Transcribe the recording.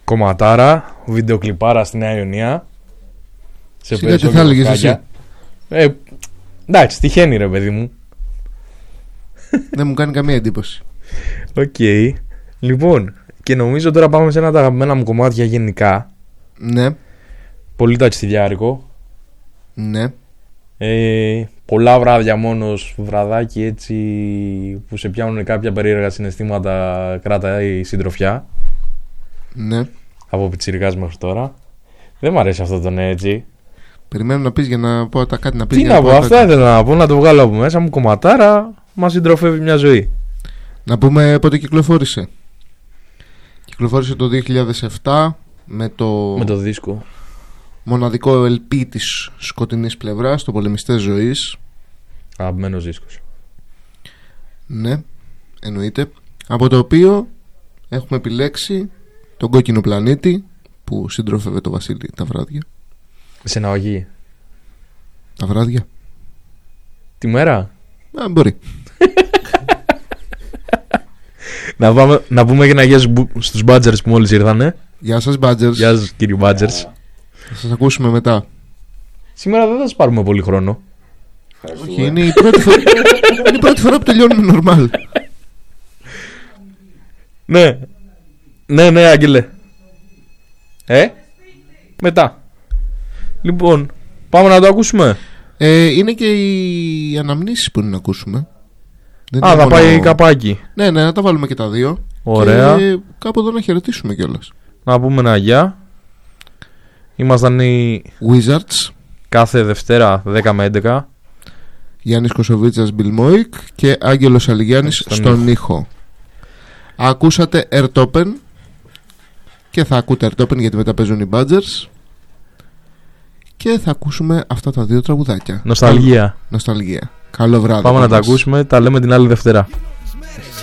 Κομματάρα, βιντεοκλιπάρα στη Νέα Ιωνία. Σε Σιγά τι θα έλεγες εσύ. Εντάξει, τυχαίνει ρε παιδί μου. Δεν μου κάνει καμία εντύπωση. Οκ. Λοιπόν, και νομίζω τώρα πάμε σε ένα από τα αγαπημένα μου κομμάτια γενικά. Ναι. Πολύ ταξιδιάρικο. Ναι. Πολλά βράδια μόνος, βραδάκι έτσι που σε πιάνουν κάποια περίεργα συναισθήματα, κρατάει η συντροφιά. Ναι. Από πιτσιρικάς μέχρι τώρα. Δεν μ' αρέσει αυτό το ναι έτσι. Περιμένω να πεις για να πω κάτι να πεις. Τι να πω, αυτά ήθελα να πω, να το βγάλω από μέσα μου. Κομματάρα, μας συντροφεύει μια ζωή. Να πούμε πότε κυκλοφόρησε. Κυκλοφόρησε το 2007 με το δίσκο. Μοναδικό LP της σκοτεινής πλευράς, το Πολεμιστές Ζωής. Αγαπημένος δίσκος. Ναι, εννοείται. Από το οποίο έχουμε επιλέξει τον Κόκκινο Πλανήτη, που συντρόφευε το Βασίλη τα βράδια. Σε ναυαγή. Τα βράδια. Τη μέρα. Μπορεί. Να πούμε και να γεια στους Badgers που μόλις ήρθανε. Γεια σας Badgers. Γεια σας κύριοι Badgers. Θα σας ακούσουμε μετά. Σήμερα δεν θα σας πάρουμε πολύ χρόνο. Όχι, είναι η πρώτη φορά που τελειώνουμε normal. Ναι, Άγγελε. Μετά. Λοιπόν, πάμε να το ακούσουμε. Είναι και οι αναμνήσεις που είναι να ακούσουμε. Θα πάει καπάκι. Ναι, να τα βάλουμε και τα δύο. Ωραία. Και κάπου εδώ να χαιρετήσουμε κιόλας. Να πούμε ένα γεια. Ήμασταν οι Wizards. Κάθε Δευτέρα 10 με 11. Γιάννης Κοσοβίτσας Μπιλμόικ και Άγγελος Αλιγιάννης στον ήχο. Ακούσατε Ertopen. Και θα ακούτε Ertopen γιατί μετά παίζουν οι Badgers. Και θα ακούσουμε αυτά τα δύο τραγουδάκια. Νοσταλγία. Καλό βράδυ. Πάμε να τα ακούσουμε. Τα λέμε την άλλη Δευτέρα.